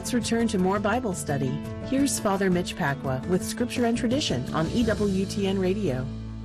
Let's return to more Bible study. Here's Father Mitch Pacwa with Scripture and Tradition on EWTN Radio.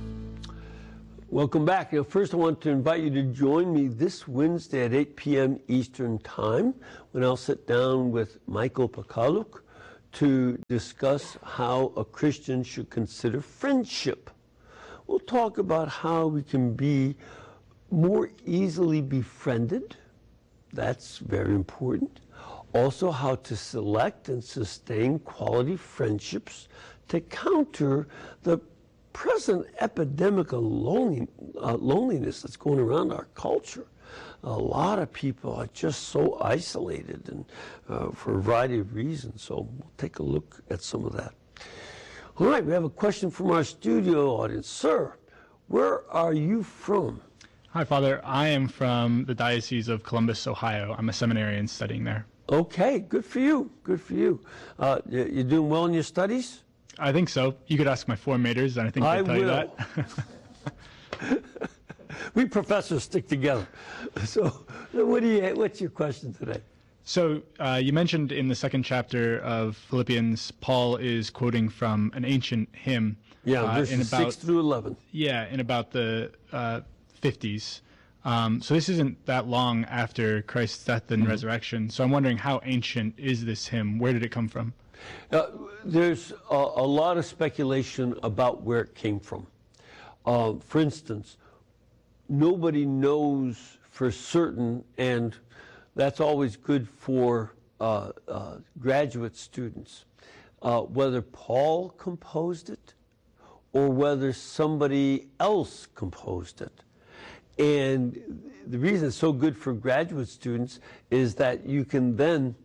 Welcome back. First, I want to invite you to join me this Wednesday at 8 p.m. Eastern Time when I'll sit down with Michael Pakaluk to discuss how a Christian should consider friendship. We'll talk about how we can be more easily befriended. That's very important. Also, how to select and sustain quality friendships to counter the present epidemic of loneliness that's going around our culture. A lot of people are just so isolated and for a variety of reasons. So we'll take a look at some of that. All right, we have a question from our studio audience. Sir, where are you from? Hi, Father. I am from the Diocese of Columbus, Ohio. I'm a seminarian studying there. Okay, good for you. Good for you. You doing well in your studies? I think so. You could ask my formators, and I think they'll tell you that. We professors stick together. So what's your question today? So you mentioned in the second chapter of Philippians, Paul is quoting from an ancient hymn. Yeah, verses 6 through 11. Yeah, in about the 50s. So this isn't that long after Christ's death and resurrection. So I'm wondering, how ancient is this hymn? Where did it come from? There's a lot of speculation about where it came from. For instance, nobody knows for certain, and that's always good for graduate students, whether Paul composed it or whether somebody else composed it. And the reason it's so good for graduate students is that you can then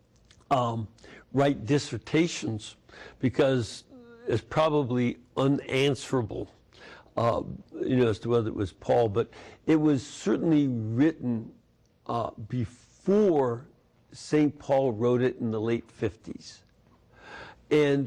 write dissertations, because it's probably unanswerable, as to whether it was Paul, but it was certainly written before St. Paul wrote it in the late 50s. And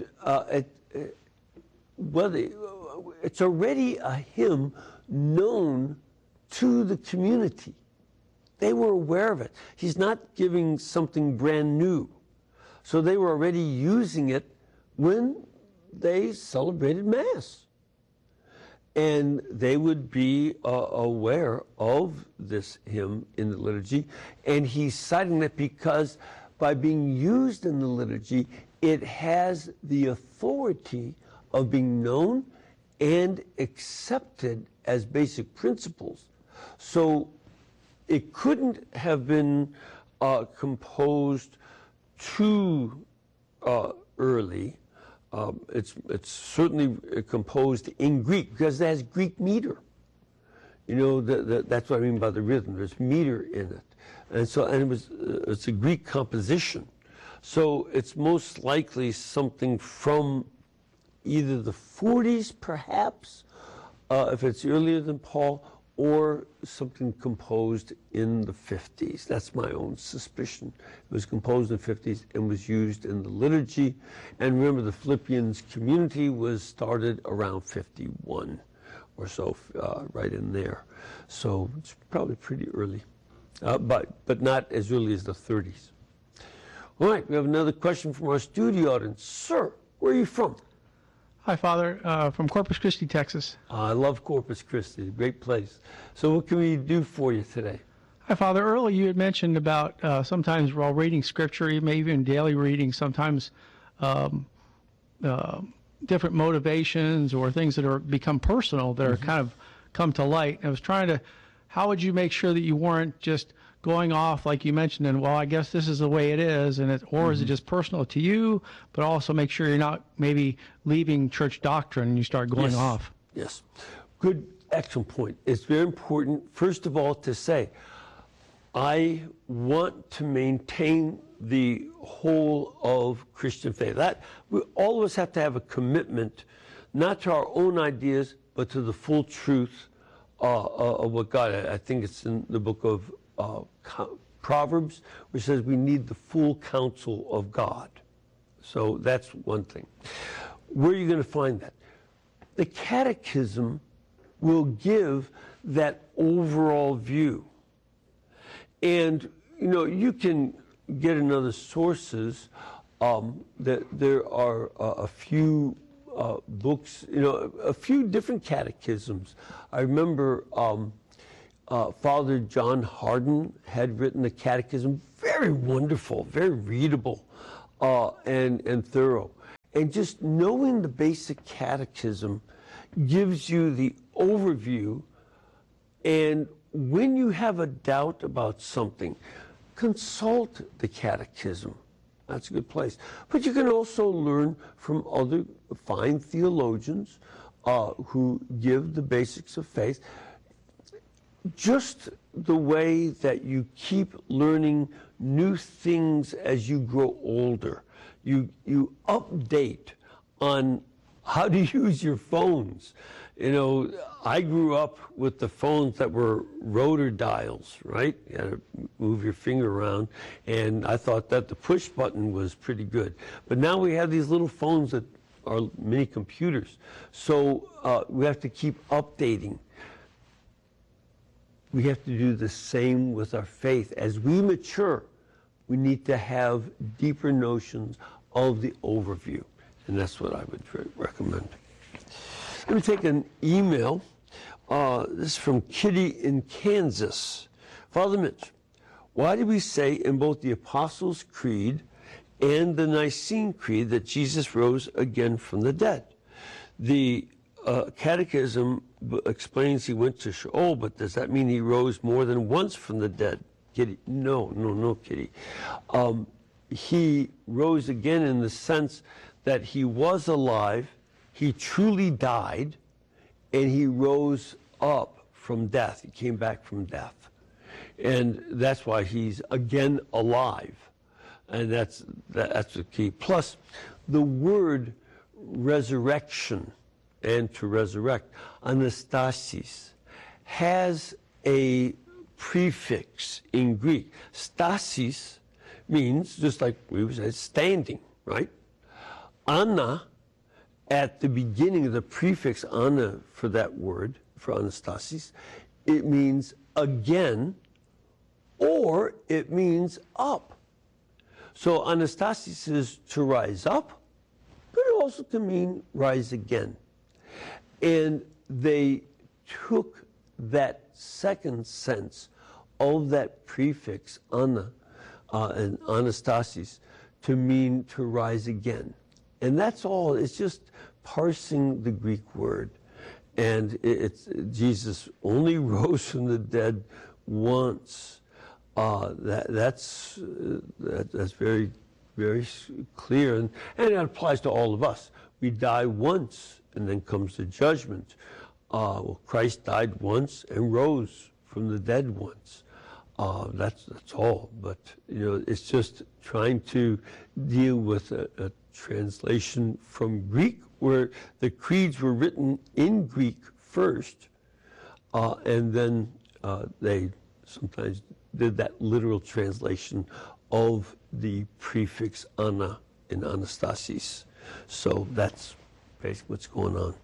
it's already a hymn known to the community. They were aware of it. He's not giving something brand new. So they were already using it when they celebrated Mass. And they would be aware of this hymn in the liturgy. And he's citing it because by being used in the liturgy, it has the authority of being known and accepted as basic principles. So it couldn't have been composed too early. It's certainly composed in Greek because it has Greek meter. That's what I mean by the rhythm. There's meter in it, and it's a Greek composition. So it's most likely something from either the 40s, perhaps, if it's earlier than Paul, or something composed in the 50s. That's my own suspicion. It was composed in the 50s and was used in the liturgy. And remember, the Philippians community was started around 51 or so, right in there. So it's probably pretty early, but not as early as the 30s. All right, we have another question from our studio audience. Sir, where are you from? Hi, Father. From Corpus Christi, Texas. I love Corpus Christi. A great place. So what can we do for you today? Hi, Father. Earlier you had mentioned about sometimes while reading Scripture, maybe even daily reading, sometimes different motivations or things that are become personal that are kind of come to light. I was trying to, how would you make sure that you weren't just going off, like you mentioned, and, well, I guess this is the way it is, and or is it just personal to you, but also make sure you're not maybe leaving church doctrine and you start going off? Yes. Good, excellent point. It's very important, first of all, to say, I want to maintain the whole of Christian faith. All of us have to have a commitment, not to our own ideas, but to the full truth of what God. I think it's in the book of Proverbs, which says we need the full counsel of God. So that's one thing. Where are you going to find that? The Catechism will give that overall view. And, you can get in other sources, that there are a few books, a few different catechisms. I remember Father John Hardin had written a catechism, very wonderful, very readable, and thorough. And just knowing the basic catechism gives you the overview. And when you have a doubt about something, consult the catechism. That's a good place. But you can also learn from other fine theologians who give the basics of faith. Just the way that you keep learning new things as you grow older. You update on how to use your phones. I grew up with the phones that were rotor dials, right? You had to move your finger around, and I thought that the push button was pretty good. But now we have these little phones that are mini computers. So we have to keep updating. We have to do the same with our faith. As we mature, we need to have deeper notions of the overview. And that's what I would recommend. Let me take an email. This is from Kitty in Kansas. Father Mitch, why do we say in both the Apostles' Creed and the Nicene Creed that Jesus rose again from the dead? The Catechism explains he went to Sheol, but does that mean he rose more than once from the dead? Kitty, no, Kitty. He rose again in the sense that he was alive, he truly died, and he rose up from death. He came back from death. And that's why he's again alive. And that's the key. Plus, the word resurrection and to resurrect, anastasis, has a prefix in Greek. Stasis means, just like we would say, standing, right? Ana, at the beginning of the prefix ana for that word, for anastasis, it means again, or it means up. So anastasis is to rise up, but it also can mean rise again. And they took that second sense of that prefix ana and anastasis to mean to rise again. And that's all. It's just parsing the Greek word. And Jesus only rose from the dead once. That's very, very clear. And it applies to all of us. We die once, and then comes the judgment. Christ died once and rose from the dead once. That's all. But, it's just trying to deal with a translation from Greek, where the creeds were written in Greek first, and then they sometimes did that literal translation of the prefix ana in anastasis. So that's basically what's going on.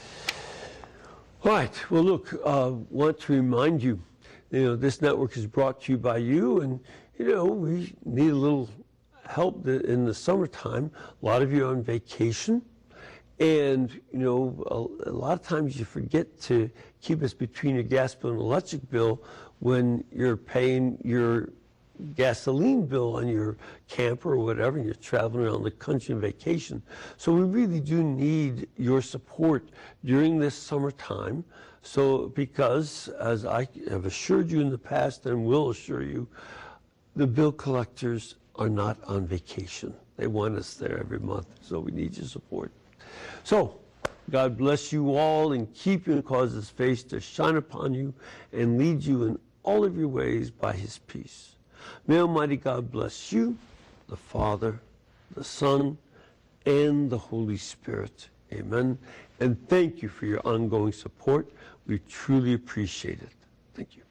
All right. Well, look, want to remind you, this network is brought to you by you, and, we need a little help in the summertime. A lot of you are on vacation, and, a lot of times you forget to keep us between your gas bill and electric bill when you're paying your gasoline bill on your camper or whatever, and you're traveling around the country on vacation. So we really do need your support during this summertime. So because, as I have assured you in the past and will assure you, the bill collectors are not on vacation. They want us there every month, so we need your support. So God bless you all and keep you and cause his face to shine upon you and lead you in all of your ways by his peace. May Almighty God bless you, the Father, the Son, and the Holy Spirit. Amen. And thank you for your ongoing support. We truly appreciate it. Thank you.